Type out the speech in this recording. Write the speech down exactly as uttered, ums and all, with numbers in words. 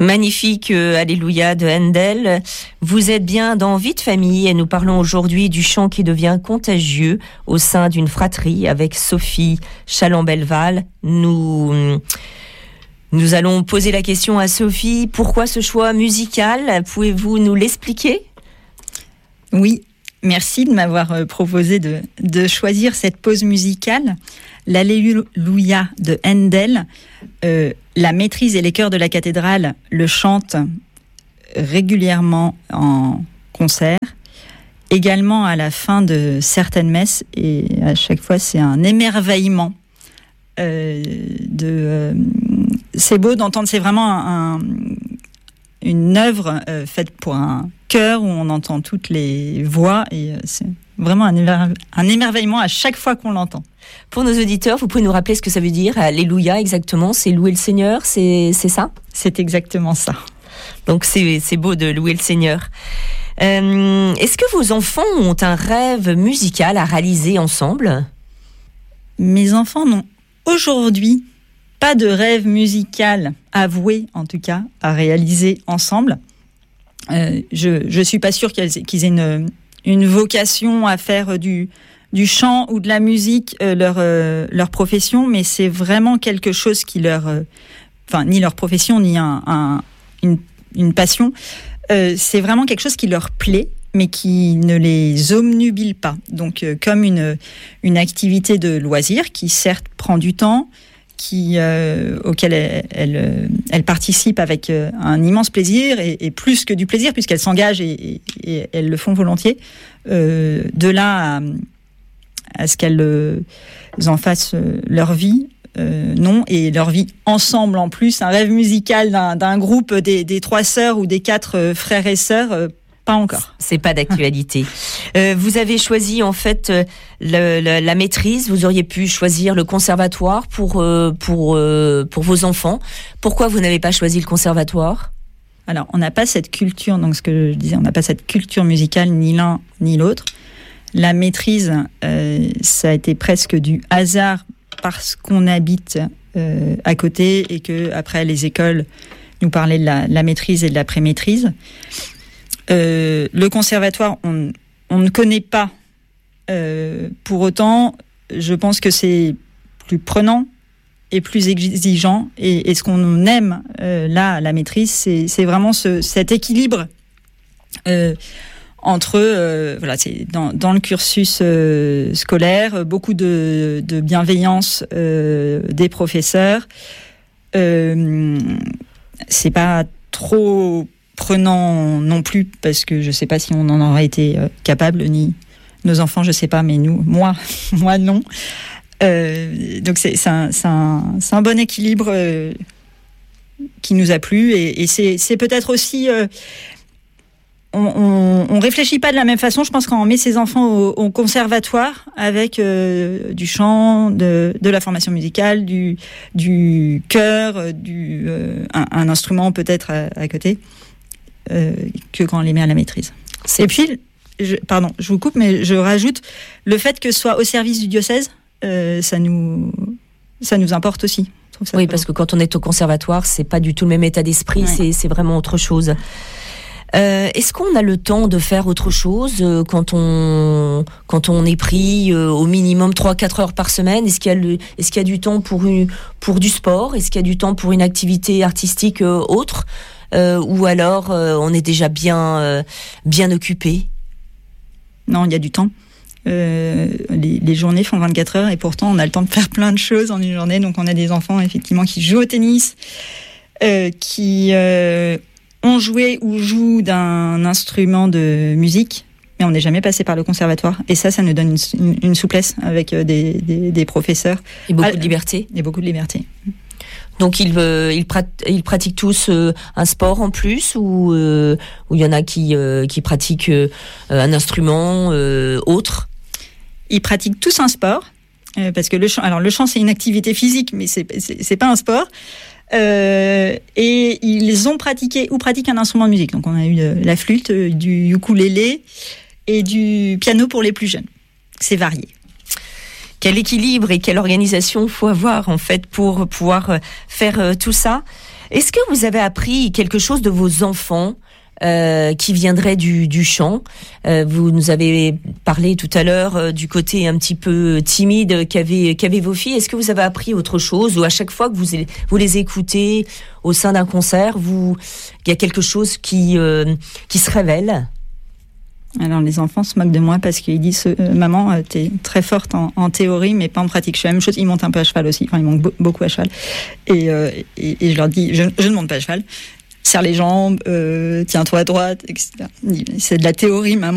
Magnifique euh, Alléluia de Handel. Vous êtes bien dans Vie de famille et nous parlons aujourd'hui du chant qui devient contagieux au sein d'une fratrie avec Sophie Chalambelval. Nous, nous allons poser la question à Sophie. Pourquoi ce choix musical ? Pouvez-vous nous l'expliquer ? Oui, merci de m'avoir proposé de, de choisir cette pause musicale. L'Alléluia de Handel, euh, la maîtrise et les chœurs de la cathédrale le chantent régulièrement en concert, également à la fin de certaines messes, et à chaque fois c'est un émerveillement. Euh, de, euh, c'est beau d'entendre, c'est vraiment un, un, une œuvre euh, faite pour un chœur où on entend toutes les voix, et euh, c'est vraiment un, émer- un émerveillement à chaque fois qu'on l'entend. Pour nos auditeurs, vous pouvez nous rappeler ce que ça veut dire, Alléluia exactement, c'est louer le Seigneur, c'est, c'est ça ? C'est exactement ça. Donc c'est, c'est beau de louer le Seigneur. Euh, est-ce que vos enfants ont un rêve musical à réaliser ensemble ? Mes enfants n'ont aujourd'hui pas de rêve musical avoué, en tout cas, à réaliser ensemble. Euh, je je suis pas sûre qu'ils, qu'ils aient une, une vocation à faire du du chant ou de la musique euh, leur euh, leur profession, mais c'est vraiment quelque chose qui leur, euh, enfin ni leur profession ni un, un une une passion. Euh, c'est vraiment quelque chose qui leur plaît, mais qui ne les obnubile pas. Donc euh, comme une une activité de loisir qui certes prend du temps, qui euh, auquel elle, elle, elle participe avec euh, un immense plaisir et, et plus que du plaisir puisqu'elles s'engagent et, et, et elles le font volontiers. Euh, de là à, à ce qu'elles euh, en fassent euh, leur vie, euh, non, et leur vie ensemble en plus, un rêve musical d'un, d'un groupe des, des trois sœurs ou des quatre euh, frères et sœurs, euh, pas encore. C'est pas d'actualité. euh, vous avez choisi en fait le, le, la maîtrise. Vous auriez pu choisir le conservatoire pour euh, pour euh, pour vos enfants. Pourquoi vous n'avez pas choisi le conservatoire ? Alors, on n'a pas cette culture. Donc, ce que je disais, on n'a pas cette culture musicale ni l'un ni l'autre. La maîtrise, euh, ça a été presque du hasard parce qu'on habite euh, à côté et que après les écoles nous parlaient de la, la maîtrise et de la pré-maîtrise. Euh, le conservatoire, on, on ne connaît pas. Euh, pour autant, je pense que c'est plus prenant et plus exigeant. Et, et ce qu'on aime euh, là, à la maîtrise, c'est, c'est vraiment ce, cet équilibre euh, entre, euh, voilà, c'est dans, dans le cursus euh, scolaire, beaucoup de, de bienveillance euh, des professeurs. Euh, c'est pas trop prenant non plus, parce que je sais pas si on en aurait été euh, capable, ni nos enfants, je sais pas, mais nous, moi, moi non. Euh, donc c'est, c'est, un, c'est, un, c'est un bon équilibre euh, qui nous a plu, et, et c'est, c'est peut-être aussi... Euh, on, on, on réfléchit pas de la même façon, je pense, quand on met ses enfants au, au conservatoire avec euh, du chant, de, de la formation musicale, du, du chœur, du, euh, un, un instrument peut-être à, à côté. Euh, que quand on les met à la maîtrise. C'est... Et puis, je, pardon, je vous coupe, mais je rajoute le fait que ce soit au service du diocèse, euh, ça nous, ça nous importe aussi. Oui, parce que quand on est au conservatoire, c'est pas du tout le même état d'esprit, ouais. c'est, c'est vraiment autre chose. Euh, est-ce qu'on a le temps de faire autre chose euh, quand on quand on est pris euh, au minimum trois à quatre heures par semaine ? Est-ce qu'il y a le, est-ce qu'il y a du temps pour une, pour du sport ? Est-ce qu'il y a du temps pour une activité artistique euh, autre ? Euh, ou alors euh, on est déjà bien, euh, bien occupé ? Non, il y a du temps. Euh, les, les journées font vingt-quatre heures et pourtant on a le temps de faire plein de choses en une journée. Donc on a des enfants effectivement qui jouent au tennis, euh, qui euh, ont joué ou jouent d'un instrument de musique, mais on n'est jamais passé par le conservatoire. Et ça, ça nous donne une, une, une souplesse avec des, des, des professeurs. Et beaucoup ah, de liberté. Et beaucoup de liberté. Donc ils, euh, ils, prat- ils pratiquent tous euh, un sport en plus, ou euh, il y en a qui, euh, qui pratiquent euh, un instrument euh, autre ? Ils pratiquent tous un sport, euh, parce que le chant, alors le chant c'est une activité physique, mais c'est, c'est, c'est pas un sport. Euh, et ils ont pratiqué ou pratiquent un instrument de musique. Donc on a eu de la flûte, du ukulélé et du piano pour les plus jeunes. C'est varié. quel équilibre et quelle organisation faut avoir en fait pour pouvoir faire euh, tout ça. Est-ce que vous avez appris quelque chose de vos enfants euh, qui viendraient du, du chant? euh, Vous nous avez parlé tout à l'heure euh, du côté un petit peu timide qu'avaient, qu'avaient vos filles. Est-ce que vous avez appris autre chose, ou à chaque fois que vous, vous les écoutez au sein d'un concert, vous, il y a quelque chose qui, euh, qui se révèle? Alors les enfants se moquent de moi parce qu'ils disent euh, maman, euh, t'es très forte en, en théorie mais pas en pratique. Je fais la même chose. Ils montent un peu à cheval aussi. Enfin, ils montent be- beaucoup à cheval. Et, euh, et, et je leur dis, je, je ne monte pas à cheval. Serre les jambes, euh, tiens-toi à droite, et cetera. C'est de la théorie, maman.